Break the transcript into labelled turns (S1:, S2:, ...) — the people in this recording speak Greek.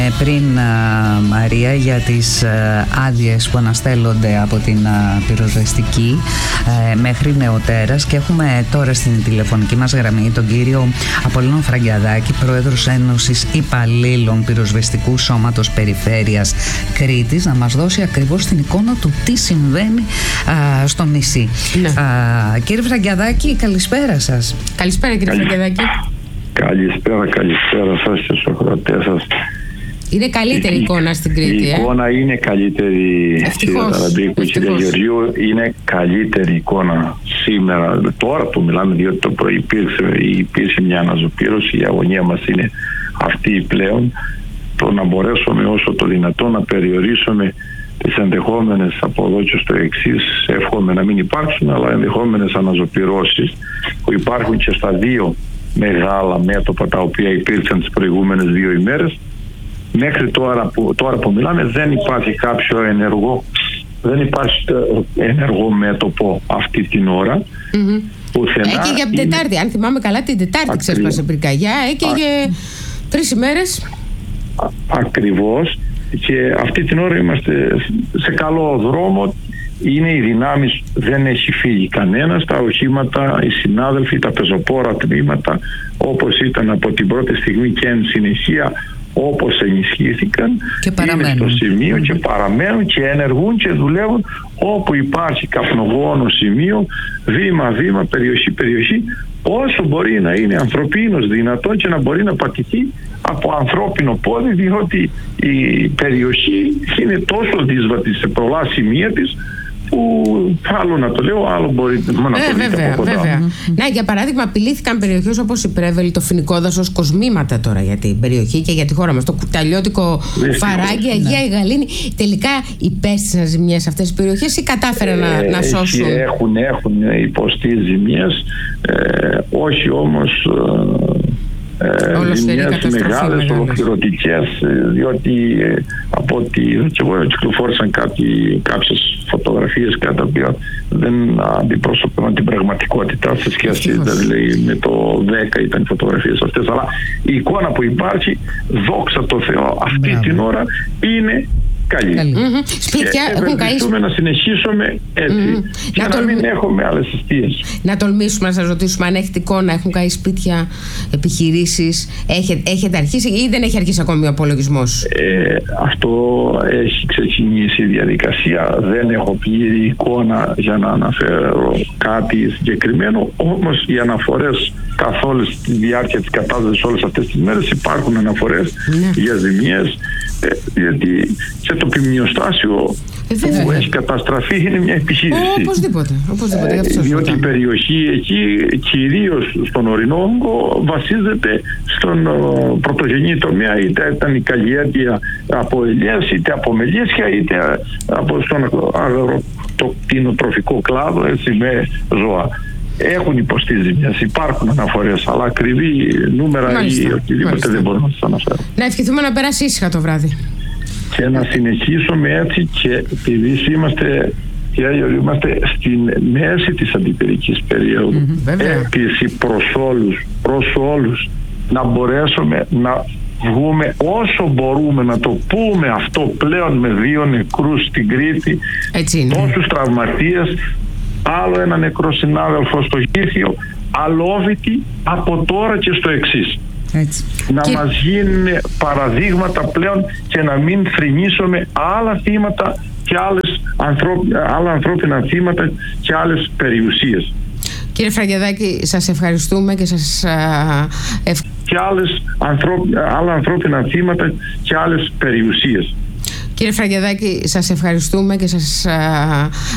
S1: Πριν, Μαρία, για τις άδειες που αναστέλλονται από την πυροσβεστική μέχρι νεοτέρας, και έχουμε τώρα στην τηλεφωνική μας γραμμή τον κύριο Απολλώνο Φραγκιαδάκη, πρόεδρος Ένωσης Υπαλλήλων Πυροσβεστικού Σώματος Περιφέρειας Κρήτης, να μας δώσει ακριβώς την εικόνα του τι συμβαίνει στο νησί. Ναι. Κύριε Φραγκιαδάκη, καλησπέρα σας.
S2: Καλησπέρα, κύριε Φραγκιαδάκη.
S3: Καλησπέρα σας και στους ακροατές σας.
S2: Είναι καλύτερη εικόνα στην Κρήτη.
S3: Η εικόνα είναι καλύτερη, κύριε Ταραμπίκου, κύριε Γεωργίου, είναι καλύτερη εικόνα σήμερα. Τώρα που μιλάμε, διότι το πρωί υπήρξε μια αναζωπήρωση, η αγωνία μας είναι αυτή πλέον, το να μπορέσουμε όσο το δυνατόν να περιορίσουμε τις ενδεχόμενες από εδώ και στο εξής, εύχομαι να μην υπάρξουν, αλλά ενδεχόμενες αναζωπυρώσεις που υπάρχουν και στα δύο μεγάλα μέτωπα τα οποία υπήρξαν τις προηγούμενες 2 ημέρες. Μέχρι τώρα που μιλάμε δεν υπάρχει κάποιο ενεργό μέτωπο αυτή την ώρα.
S2: Και για την Τετάρτη, αν θυμάμαι καλά, την Τετάρτη ξέσπασε πυρκαγιά, και 3 ημέρες.
S3: Ακριβώς, και αυτή την ώρα είμαστε σε καλό δρόμο. Είναι οι δυνάμεις, δεν έχει φύγει κανένας. Τα οχήματα, οι συνάδελφοι, τα πεζοπόρα τμήματα, όπως ήταν από την πρώτη στιγμή και εν συνεχεία, όπως ενισχύθηκαν, είναι στο σημείο και παραμένουν και ενεργούν και δουλεύουν όπου υπάρχει καπνογόνο σημείο, βήμα-βήμα, περιοχή, όσο μπορεί να είναι ανθρωπίνος δυνατόν και να μπορεί να πατηθεί από ανθρώπινο πόδι, διότι η περιοχή είναι τόσο δύσβατη σε πολλά σημεία της, που άλλο να το λέω, άλλο μπορεί να το δείτε από κοντά.
S2: Να, για παράδειγμα, απειλήθηκαν περιοχές όπως η Πρέβελη, το Φοινικό Δάσος, κοσμήματα τώρα για την περιοχή και για τη χώρα μας. Το Κουταλιώτικο, Φαράγγι, Αγία η Γαλήνη. Τελικά υπέστησαν ζημιές σε αυτές τις περιοχές ή κατάφεραν να σώσουν?
S3: Έχουν υποστεί ζημιές, όχι όμως ζημιές μεγάλες, ολοκληρωτικές, διότι από ότι και εγώ κυκλοφόρησαν κάποιες φωτογραφίες κατά οποία δεν αντιπροσωπεύαν την πραγματικότητα σε σχέση, δηλαδή με το 10 ήταν οι φωτογραφίες αυτές, αλλά η εικόνα που υπάρχει, δόξα τω Θεώ, αυτή την ώρα είναι καλή.
S2: Σπίτια έχουν
S3: καεί. Να συνεχίσουμε έτσι και να μην έχουμε άλλες αιστείες.
S2: Να τολμήσουμε να σας ρωτήσουμε αν έχετε εικόνα, έχουν καεί σπίτια, επιχειρήσεις, έχετε αρχίσει ή δεν έχει αρχίσει ακόμη ο απολογισμός?
S3: Αυτό έχει ξεκινήσει η διαδικασία, δεν έχω πλήρη εικόνα για να αναφέρω κάτι συγκεκριμένο, όμως οι αναφορές καθ' όλη τη διάρκεια της κατάστασης όλες αυτές τις μέρες υπάρχουν αναφορές για ζημιές, γιατί και το ποιμνιοστάσιο που έχει καταστραφεί είναι μια επιχείρηση.
S2: Οπωσδήποτε.
S3: Διότι η περιοχή εκεί, κυρίως στον Ορεινόγκο, βασίζεται στον πρωτογενή τομέα, είτε ήταν η καλλιέργεια από ελιές, είτε από μελίσια, είτε από στον αγροτοκτηνοτροφικό κλάδο, έτσι, με ζώα. Έχουν υποστεί ζημιές, υπάρχουν αναφορές, αλλά ακριβή νούμερα ή οτιδήποτε δεν μπορούμε να σας αναφέρω.
S2: Να ευχηθούμε να περάσει ήσυχα το βράδυ.
S3: Και να συνεχίσουμε έτσι, και επειδή είμαστε στην μέση της αντιπυρικής περίοδου, έπειση προς όλους να μπορέσουμε να βγούμε όσο μπορούμε, να το πούμε αυτό πλέον, με 2 νεκρούς στην Κρήτη, τόσους τραυματίες, άλλο ένα νεκρό συνάδελφο στο Γήθιο, αλόβητη από τώρα και στο εξής. Να μας γίνουν παραδείγματα πλέον και να μην θρηνήσουμε άλλα θύματα και άλλα ανθρώπινα θύματα και άλλες περιουσίες.
S2: Κύριε Φραγκιαδάκη, σας ευχαριστούμε και σας
S3: και άλλα ανθρώπινα θύματα και άλλες περιουσίες.
S2: Κύριε Φραγκιαδάκη, σας ευχαριστούμε και σας